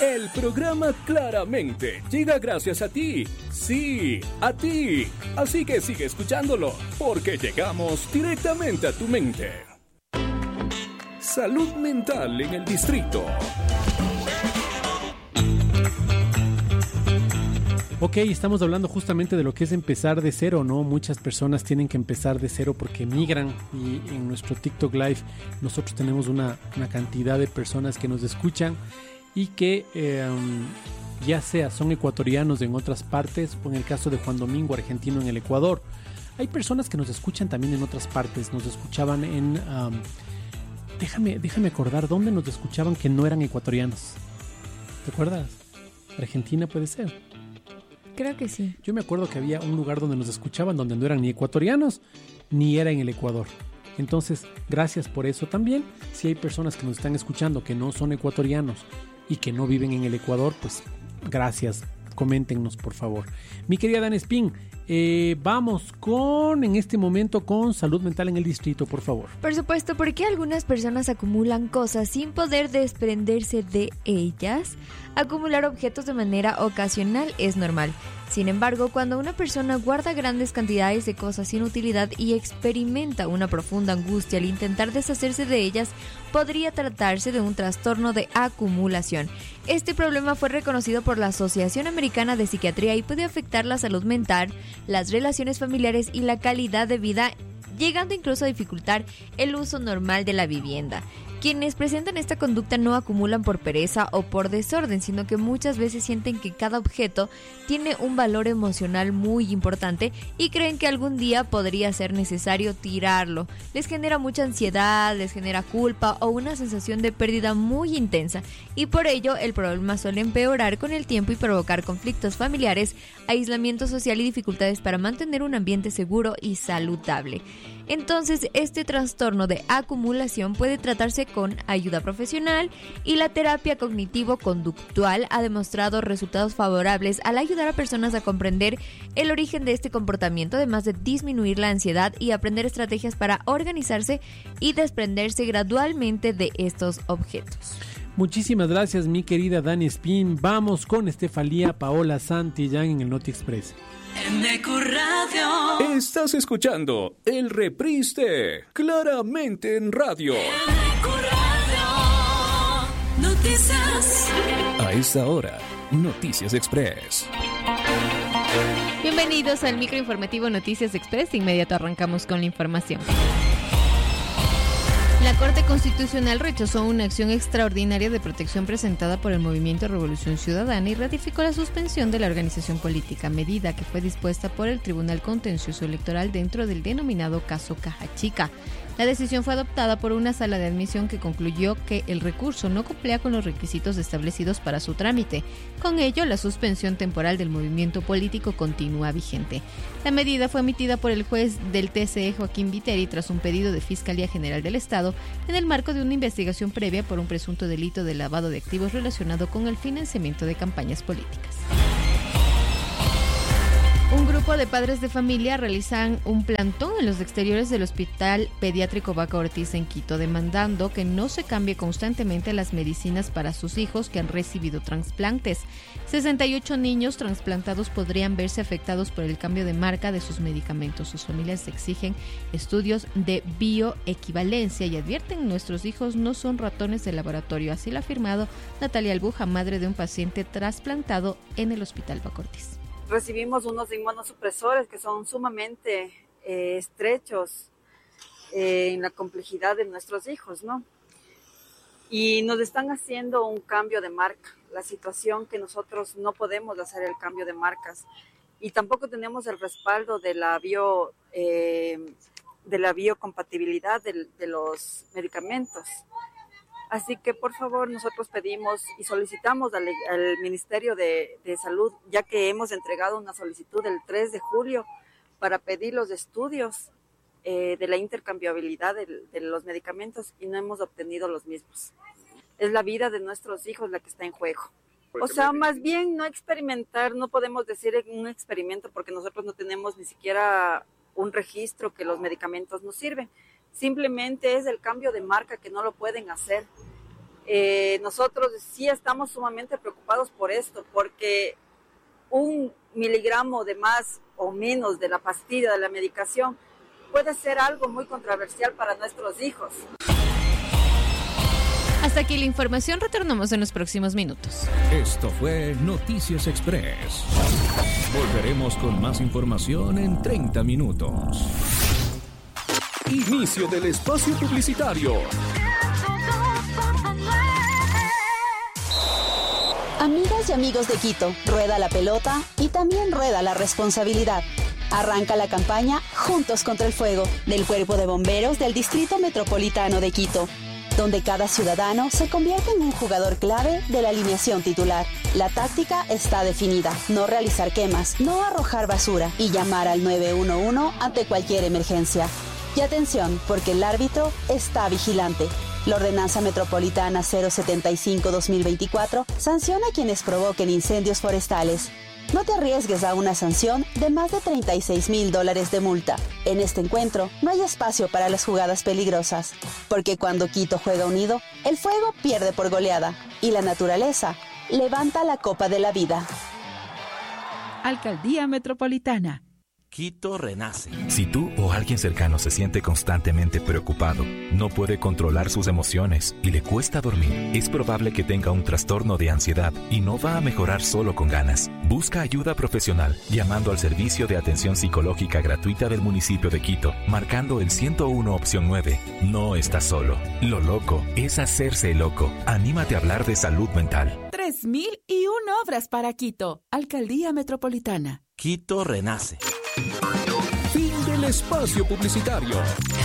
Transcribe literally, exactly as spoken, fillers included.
El programa Claramente llega gracias a ti. Sí, a ti. Así que sigue escuchándolo, porque llegamos directamente a tu mente. Salud mental en el distrito. Ok, estamos hablando justamente de lo que es empezar de cero, ¿no? Muchas personas tienen que empezar de cero porque migran, y en nuestro TikTok Live nosotros tenemos una, una cantidad de personas que nos escuchan y que eh, ya sea son ecuatorianos en otras partes, o en el caso de Juan Domingo, argentino en el Ecuador. Hay personas que nos escuchan también en otras partes, nos escuchaban en... Um, déjame, déjame acordar, ¿dónde nos escuchaban que no eran ecuatorianos? ¿Te acuerdas? Argentina puede ser. Creo que sí. Yo me acuerdo que había un lugar donde nos escuchaban donde no eran ni ecuatorianos ni era en el Ecuador. Entonces, gracias por eso también. Si hay personas que nos están escuchando que no son ecuatorianos y que no viven en el Ecuador, pues gracias. Coméntenos, por favor. Mi querida Dan Spin, eh, vamos con, en este momento, con salud mental en el distrito, por favor. Por supuesto, ¿por qué algunas personas acumulan cosas sin poder desprenderse de ellas? Acumular objetos de manera ocasional es normal. Sin embargo, cuando una persona guarda grandes cantidades de cosas sin utilidad y experimenta una profunda angustia al intentar deshacerse de ellas, podría tratarse de un trastorno de acumulación. Este problema fue reconocido por la Asociación Americana de Psiquiatría y puede afectar la salud mental, las relaciones familiares y la calidad de vida, llegando incluso a dificultar el uso normal de la vivienda. Quienes presentan esta conducta no acumulan por pereza o por desorden, sino que muchas veces sienten que cada objeto tiene un valor emocional muy importante y creen que algún día podría ser necesario tirarlo. Les genera mucha ansiedad, les genera culpa o una sensación de pérdida muy intensa, y por ello el problema suele empeorar con el tiempo y provocar conflictos familiares, aislamiento social y dificultades para mantener un ambiente seguro y saludable. Entonces, este trastorno de acumulación puede tratarse con ayuda profesional, y la terapia cognitivo-conductual ha demostrado resultados favorables al ayudar a personas a comprender el origen de este comportamiento, además de disminuir la ansiedad y aprender estrategias para organizarse y desprenderse gradualmente de estos objetos. Muchísimas gracias, mi querida Dani Spin. Vamos con Estefanía Paola Santillán en el Noti Express. En Ecuradio. Estás escuchando el reprise de Claramente en Radio. En Ecuradio. Noticias. A esta hora, Noticias Express. Bienvenidos al microinformativo Noticias Express. De inmediato arrancamos con la información. La Corte Constitucional rechazó una acción extraordinaria de protección presentada por el Movimiento Revolución Ciudadana y ratificó la suspensión de la organización política, medida que fue dispuesta por el Tribunal Contencioso Electoral dentro del denominado caso Caja Chica. La decisión fue adoptada por una sala de admisión que concluyó que el recurso no cumplía con los requisitos establecidos para su trámite. Con ello, la suspensión temporal del movimiento político continúa vigente. La medida fue emitida por el juez del T C E, Joaquín Viteri, tras un pedido de Fiscalía General del Estado en el marco de una investigación previa por un presunto delito de lavado de activos relacionado con el financiamiento de campañas políticas. Un grupo de padres de familia realizan un plantón en los exteriores del Hospital Pediátrico Vaca Ortiz en Quito, demandando que no se cambie constantemente las medicinas para sus hijos que han recibido trasplantes. sesenta y ocho niños trasplantados podrían verse afectados por el cambio de marca de sus medicamentos. Sus familias exigen estudios de bioequivalencia y advierten: nuestros hijos no son ratones de laboratorio. Así lo ha afirmado Natalia Albuja, madre de un paciente trasplantado en el Hospital Vaca Ortiz. Recibimos unos inmunosupresores que son sumamente eh, estrechos eh, en la complejidad de nuestros hijos, ¿no? Y nos están haciendo un cambio de marca. La situación que nosotros no podemos hacer el cambio de marcas y tampoco tenemos el respaldo de la bio eh, de la biocompatibilidad de, de los medicamentos. Así que, por favor, nosotros pedimos y solicitamos al, al Ministerio de, de Salud, ya que hemos entregado una solicitud el tres de julio para pedir los estudios eh, de la intercambiabilidad de, de los medicamentos, y no hemos obtenido los mismos. Es la vida de nuestros hijos la que está en juego. O sea, más bien no experimentar, no podemos decir un experimento porque nosotros no tenemos ni siquiera un registro que los medicamentos nos sirven. Simplemente es el cambio de marca que no lo pueden hacer. Eh, nosotros sí estamos sumamente preocupados preocupados por esto, porque un miligramo de más o menos de la pastilla, de la medicación, puede ser algo muy controversial para nuestros hijos. Hasta aquí la información, retornamos en los próximos minutos. Esto fue Noticias Express. Volveremos con más información en treinta minutos. Inicio del espacio publicitario. Amigas y amigos de Quito, rueda la pelota y también rueda la responsabilidad. Arranca la campaña Juntos contra el Fuego del Cuerpo de Bomberos del Distrito Metropolitano de Quito, donde cada ciudadano se convierte en un jugador clave de la alineación titular. La táctica está definida: no realizar quemas, no arrojar basura y llamar al nueve uno uno ante cualquier emergencia. Y atención, porque el árbitro está vigilante. La Ordenanza Metropolitana cero setenta y cinco guión dos mil veinticuatro sanciona a quienes provoquen incendios forestales. No te arriesgues a una sanción de más de treinta y seis mil dólares de multa. En este encuentro no hay espacio para las jugadas peligrosas, porque cuando Quito juega unido, el fuego pierde por goleada y la naturaleza levanta la copa de la vida. Alcaldía Metropolitana. Quito renace. Si tú o alguien cercano se siente constantemente preocupado, no puede controlar sus emociones y le cuesta dormir, es probable que tenga un trastorno de ansiedad y no va a mejorar solo con ganas. Busca ayuda profesional llamando al servicio de atención psicológica gratuita del municipio de Quito, marcando el ciento uno opción nueve. No estás solo. Lo loco es hacerse loco. Anímate a hablar de salud mental. Tres mil y una obras para Quito. Alcaldía Metropolitana. Quito renace. Fin del espacio publicitario.